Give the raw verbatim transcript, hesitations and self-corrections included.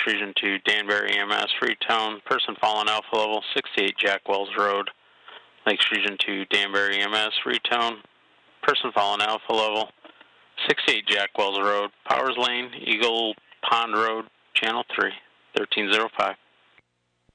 Region two, Danbury E M S, Freetown, person fallen alpha level, sixty-eight Jack Wells Road. Lakes Region two, Danbury E M S, Freetown, person fallen alpha level, sixty-eight Jack Wells Road, Powers Lane, Eagle Pond Road, Channel three, thirteen oh five.